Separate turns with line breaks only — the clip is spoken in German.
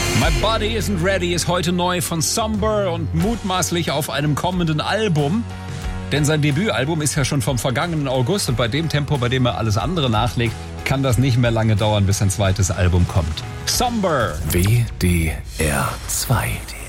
My Body Isn't Ready ist heute neu von Somber und mutmaßlich auf einem kommenden Album. Denn sein Debütalbum ist ja schon vom vergangenen August und bei dem Tempo, bei dem er alles andere nachlegt, kann das nicht mehr lange dauern, bis ein zweites Album kommt. Somber.
WDR 2.